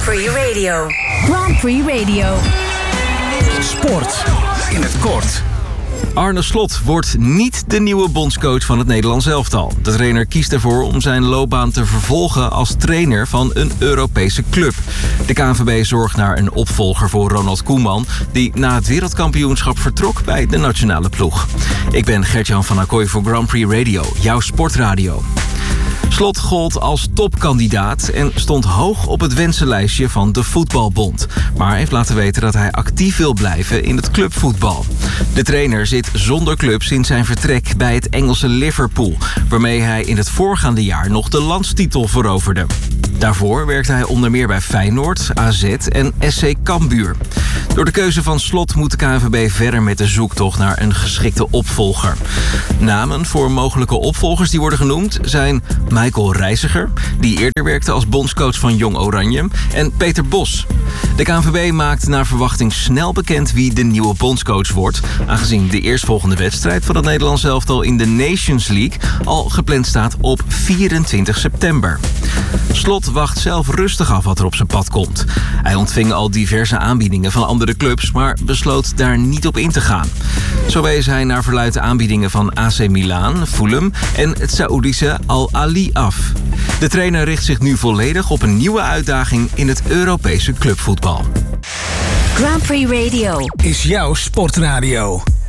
Prix Radio. Grand Prix Radio. Sport in het kort. Arne Slot wordt niet de nieuwe bondscoach van het Nederlands elftal. De trainer kiest ervoor om zijn loopbaan te vervolgen als trainer van een Europese club. De KNVB zorgt naar een opvolger voor Ronald Koeman, die na het wereldkampioenschap vertrok bij de nationale ploeg. Ik ben Gert-Jan van Acquoy voor Grand Prix Radio, jouw sportradio. Slot gold als topkandidaat en stond hoog op het wensenlijstje van de Voetbalbond. Maar heeft laten weten dat hij actief wil blijven in het clubvoetbal. De trainer zit zonder club sinds zijn vertrek bij het Engelse Liverpool, waarmee hij in het voorgaande jaar nog de landstitel veroverde. Daarvoor werkte hij onder meer bij Feyenoord, AZ en SC Cambuur. Door de keuze van Slot moet de KNVB verder met de zoektocht naar een geschikte opvolger. Namen voor mogelijke opvolgers die worden genoemd zijn Michael Reiziger, die eerder werkte als bondscoach van Jong Oranje, en Peter Bos. De KNVB maakt naar verwachting snel bekend wie de nieuwe bondscoach wordt, aangezien de eerstvolgende wedstrijd van het Nederlands elftal in de Nations League al gepland staat op 24 september. Slot wacht zelf rustig af wat er op zijn pad komt. Hij ontving al diverse aanbiedingen van andere clubs, maar besloot daar niet op in te gaan. Zo wees hij naar verluidt de aanbiedingen van AC Milan, Fulham en het Saoedische Al Ahly af. De trainer richt zich nu volledig op een nieuwe uitdaging in het Europese clubvoetbal. Grand Prix Radio Is jouw sportradio.